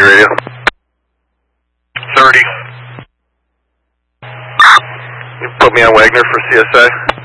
your radio. 30. You put me on Wagner for CSI.